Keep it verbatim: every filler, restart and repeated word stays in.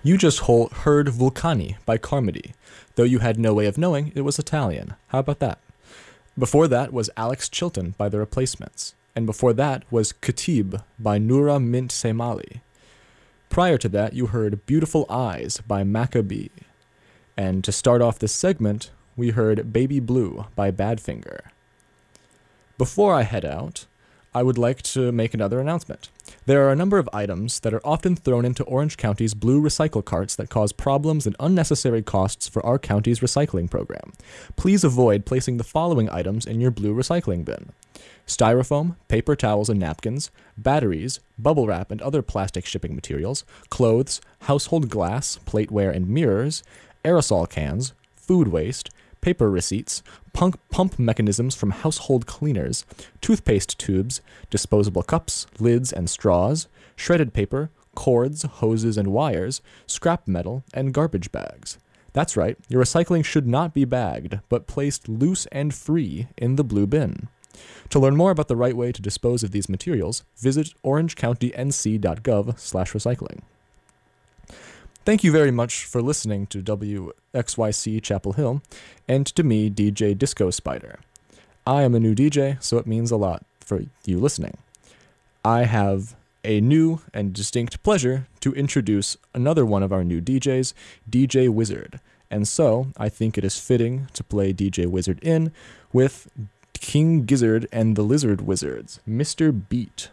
You just hol- heard Vulcani by Carmody, though you had no way of knowing it was Italian. How about that? Before that was Alex Chilton by The Replacements, and before that was Khatib by Noura Mint Semali. Prior to that, you heard Beautiful Eyes by Maccabee. And to start off this segment, we heard Baby Blue by Badfinger. Before I head out, I would like to make another announcement. There are a number of items that are often thrown into Orange County's blue recycle carts that cause problems and unnecessary costs for our county's recycling program. Please avoid placing the following items in your blue recycling bin: styrofoam, paper towels and napkins, batteries, bubble wrap and other plastic shipping materials, clothes, household glass, plateware and mirrors, aerosol cans, food waste, paper receipts, punk pump mechanisms from household cleaners, toothpaste tubes, disposable cups, lids and straws, shredded paper, cords, hoses and wires, scrap metal, and garbage bags. That's right, your recycling should not be bagged, but placed loose and free in the blue bin. To learn more about the right way to dispose of these materials, visit orangecounty.nc.gov slash recycling. Thank you very much for listening to W X Y C Chapel Hill, and to me, D J Disco Spider. I am a new D J, so it means a lot for you listening. I have a new and distinct pleasure to introduce another one of our new D Js, D J Wizard, and so I think it is fitting to play D J Wizard in with King Gizzard and the Lizard Wizards, Mister Beat.